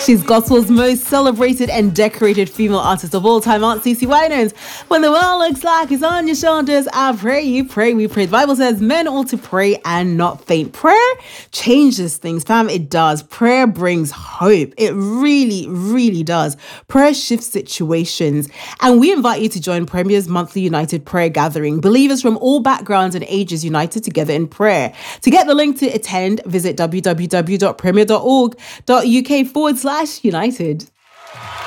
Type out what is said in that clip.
She's gospel's most celebrated and decorated female artist of all time, Aunt CeCe Winans. When the world looks like it's on your shoulders, I pray, you pray, we pray. The Bible says men ought to pray and not faint. Prayer changes things, fam. It does. Prayer brings hope. It really, really does. Prayer shifts situations. And we invite you to join Premier's monthly United Prayer Gathering. Believers from all backgrounds and ages united together in prayer. To get the link to attend, visit www.premier.org.uk/United.